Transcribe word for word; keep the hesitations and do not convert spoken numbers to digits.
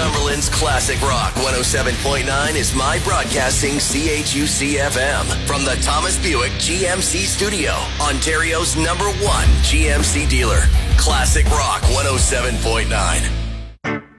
Northumberland's Classic Rock one oh seven point nine is My Broadcasting C H U C F M from the Thomas Buick G M C studio, Ontario's number one G M C dealer. Classic Rock one oh seven point nine.